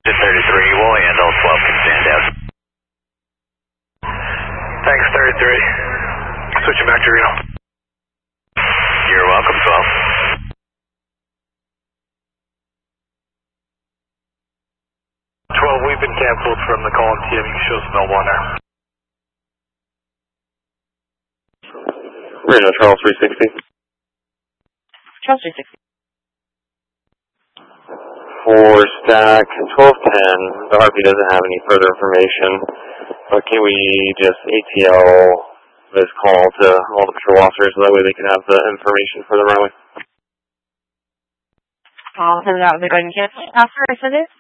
33, we'll handle 12 can stand down. Thanks, 33. Switching back to Reno. You're welcome, 12. 12, we've been canceled from the call on TM. You can show some L1 there. Reno, Charles 360. Charles 360. For stack 1210, the RP doesn't have any further information, but can we just ATL this call to all the patrol officers so that way they can have the information for the runway? I'll send it out. They're going to cancel it after I send it?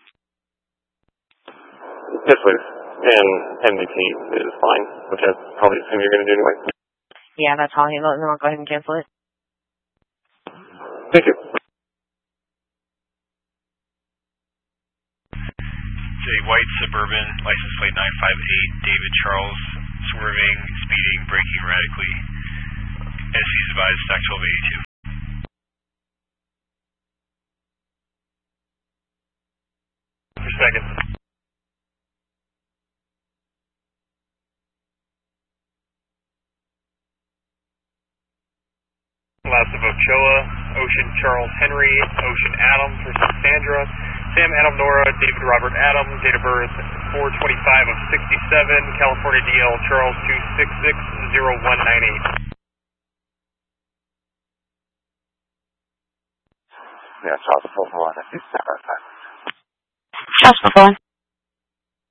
Yes, please. And MDT is fine, which I probably assume you're going to do anyway. Yeah, that's how I'll handle it, and then I'll go ahead and cancel it. Thank you. A white Suburban, license plate 958, David Charles, swerving, speeding, braking erratically. SC's advised, stack 1282. Per second. Last of Ochoa, Ocean Charles Henry, Ocean Adam for Sandra, Sam Adam Nora, David Robert Adam, date of birth 4/25 of 67, California DL Charles 2660198. Yeah, Charles 441. Charles 441.